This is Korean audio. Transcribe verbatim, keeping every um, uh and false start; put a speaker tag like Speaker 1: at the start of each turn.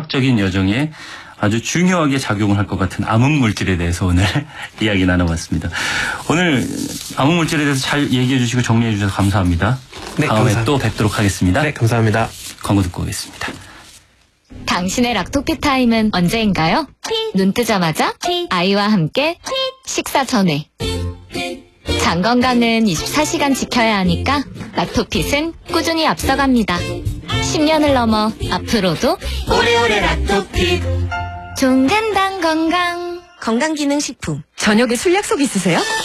Speaker 1: 과학적인 여정에 아주 중요하게 작용을 할 것 같은 암흑물질에 대해서 오늘 이야기 나눠봤습니다. 오늘 암흑물질에 대해서 잘 얘기해 주시고 정리해 주셔서 감사합니다.
Speaker 2: 네,
Speaker 1: 다음에
Speaker 2: 감사합니다.
Speaker 1: 또 뵙도록 하겠습니다.
Speaker 2: 네, 감사합니다.
Speaker 1: 광고 듣고 오겠습니다.
Speaker 3: 당신의 락토피 타임은 언제인가요? 눈 뜨자마자 아이와 함께 식사 전에. 장 건강은 이십사 시간 지켜야 하니까 락토핏은 꾸준히 앞서갑니다. 십 년을 넘어 앞으로도 오래오래 락토핏. 종근당 건강.
Speaker 4: 건강기능식품.
Speaker 5: 저녁에 술 약속 있으세요?